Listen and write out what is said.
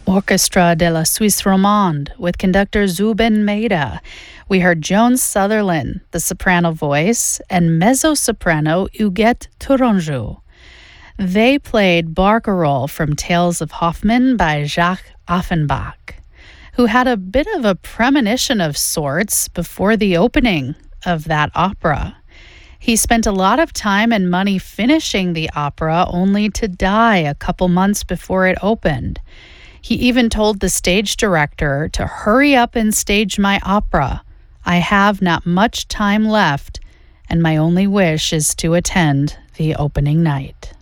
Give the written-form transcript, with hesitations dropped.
Orchestra de la Suisse Romande with conductor Zubin Mehta. We heard Joan Sutherland, the soprano voice, and mezzo-soprano Huguette Tourangeau. They played Barcarolle from Tales of Hoffmann by Jacques Offenbach, who had a bit of a premonition of sorts before the opening of that opera. He spent a lot of time and money finishing the opera only to die a couple months before it opened. He even told the stage director to hurry up and stage my opera. I have not much time left, and my only wish is to attend the opening night.